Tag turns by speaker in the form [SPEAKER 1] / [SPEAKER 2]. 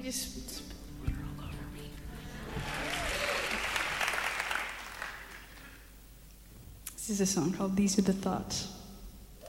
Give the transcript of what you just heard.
[SPEAKER 1] you just spilled water all over me. This is a song called These Are the Thoughts.